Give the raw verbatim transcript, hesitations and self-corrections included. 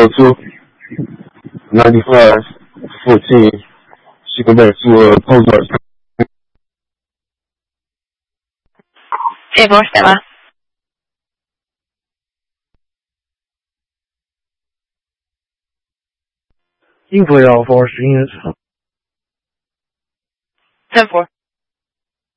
oh two, ninety-five, fourteen. She go back to uh, Ozark. 这给我写吧。 Info for units. ten four.